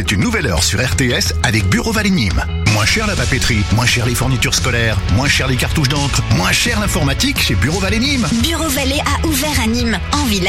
C'est une nouvelle heure sur RTS avec Bureau Vallée Nîmes. Moins cher la papeterie, moins cher les fournitures scolaires, moins cher les cartouches d'encre, moins cher l'informatique chez Bureau Vallée Nîmes. Bureau Vallée a ouvert à Nîmes, en Villette.